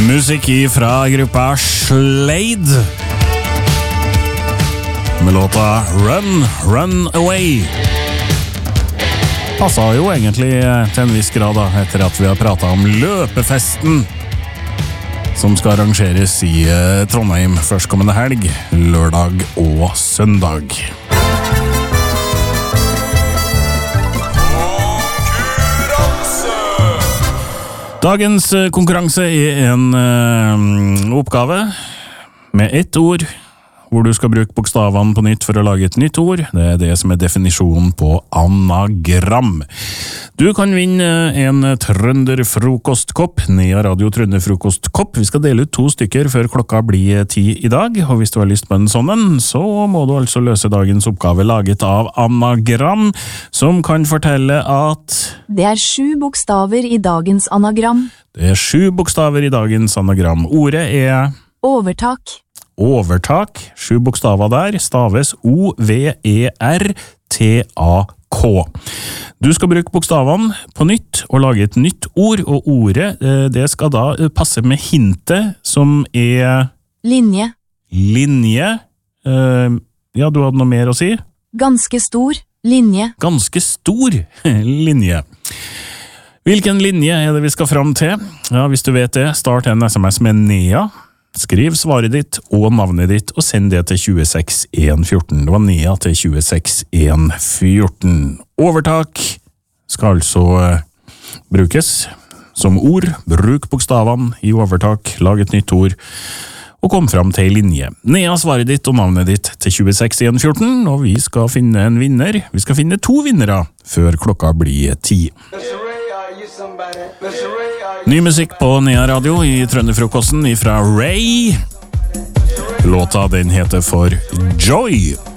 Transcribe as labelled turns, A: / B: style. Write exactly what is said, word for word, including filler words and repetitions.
A: Musikk fra gruppa Slade med låta Run, Run Away. Passet jo egentlig til en viss grad da, etter at vi har pratet om løpefesten som skal arrangeres i Trondheim førstkommende helg, lørdag og søndag. Dagens konkurranse er en uh, oppgave med ett ord, hvor du skal bruke bokstavene på nytt for å lage et nytt ord. Det er det som er definisjonen på anagram. Du kan vinne en trønderfrokostkopp, Nea Radio Trønderfrokostkopp. Vi skal dele ut to stykker før klokka blir ti i dag, og hvis du har lyst på en sånn, så må du altså løse dagens oppgave laget av anagram, som kan fortelle at
B: det er sju bokstaver i dagens anagram.
A: Det er sju bokstaver i dagens anagram. Ordet er
B: overtak.
A: Overtak, sju bokstaver der, staves O V E R T A K. Du skal bruke bokstavene på nytt og lage et nytt ord, og ordet det skal da passe med hintet som er
B: linje.
A: Linje. Ja, du hadde noe mer å si?
B: Ganske stor linje.
A: Ganske stor linje. Hvilken linje er det vi skal fram til? Ja, hvis du vet det, start en sms med Nea. Skriv svaret ditt og navnet ditt, og send det til tjueseks én fjorten. Det var Nea til tjueseks én fjorten. Overtak skal altså uh, brukes som ord. Bruk bokstavene i overtak, lag et nytt ord, og kom fram til en linje. Nea svaret ditt og navnet ditt til tjueseks én fjorten, og vi skal finne en vinner. Vi skal finne to vinnere før klokka blir ti. Ny musikk på Nea Radio i Trønderfrokosten fra Ray. Låta den heter for Joy.